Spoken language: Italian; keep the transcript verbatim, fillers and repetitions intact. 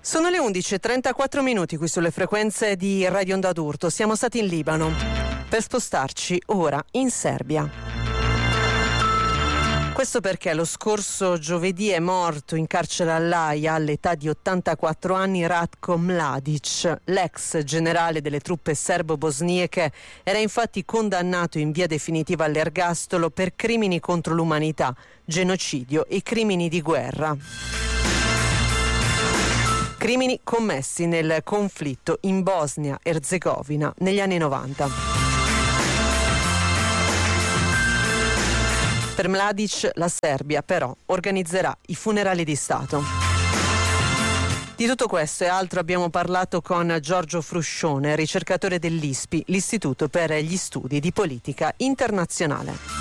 Sono le undici e trentaquattro minuti qui sulle frequenze di Radio Onda d'Urto. Siamo stati in Libano per spostarci ora in Serbia. Questo perché lo scorso giovedì è morto in carcere all'Aia all'età di ottantaquattro anni Ratko Mladic. L'ex generale delle truppe serbo-bosniache era infatti condannato in via definitiva all'ergastolo per crimini contro l'umanità, genocidio e crimini di guerra. Crimini commessi nel conflitto in Bosnia-Erzegovina negli anni novanta. Per Mladic la Serbia però organizzerà i funerali di Stato. Di tutto questo e altro abbiamo parlato con Giorgio Fruscione, ricercatore dell'I S P I, l'Istituto per gli Studi di Politica Internazionale.